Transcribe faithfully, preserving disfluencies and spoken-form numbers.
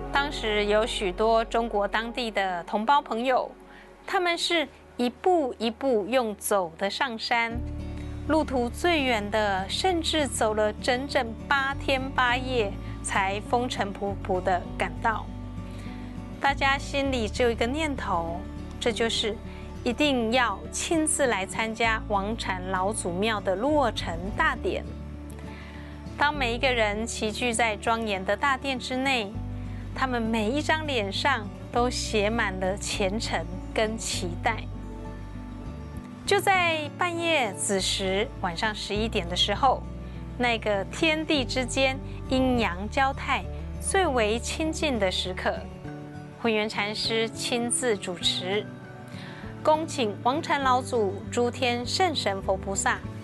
当时有许多中国当地的同胞朋友，他们是一步一步用走的上山，路途最远的甚至走了整整八天八夜，才风尘仆仆地赶到。大家心里只有一个念头，这就是一定要亲自来参加王禅老祖庙的落成大典。当每一个人齐聚在庄严的大殿之内，他们每一张脸上都写满了虔诚跟期待。就在半夜子时，晚上十一点的时候，那个天地之间阴阳交泰、最为亲近的时刻，慧远禅师亲自主持，恭请王禅老祖、诸天圣神佛菩萨